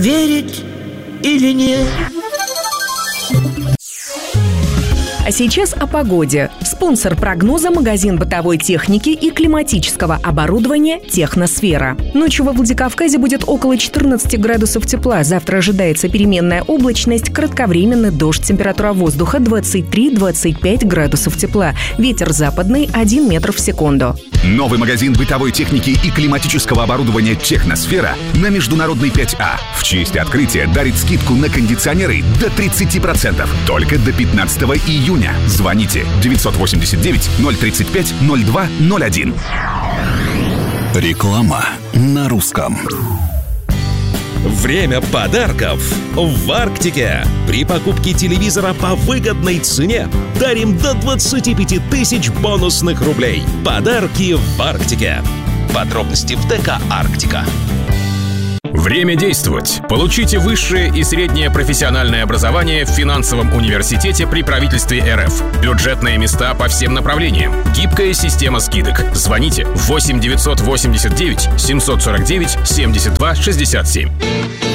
Верить или нет? А сейчас о погоде. Спонсор прогноза – магазин бытовой техники и климатического оборудования «Техносфера». Ночью во Владикавказе будет около 14 градусов тепла. Завтра ожидается переменная облачность, кратковременный дождь. Температура воздуха 23-25 градусов тепла. Ветер западный 1 метр в секунду. Новый магазин бытовой техники и климатического оборудования «Техносфера» на Международной 5А. В честь открытия дарит скидку на кондиционеры до 30%. Только до 15 июня. Звоните 989-035-0201. Реклама на русском. Время подарков в Арктике. При покупке телевизора по выгодной цене дарим до 25 тысяч бонусных рублей. Подарки в Арктике. Подробности в ТК «Арктика». Время действовать. Получите высшее и среднее профессиональное образование в финансовом университете при правительстве РФ. Бюджетные места по всем направлениям. Гибкая система скидок. Звоните 8 989 749 72 67.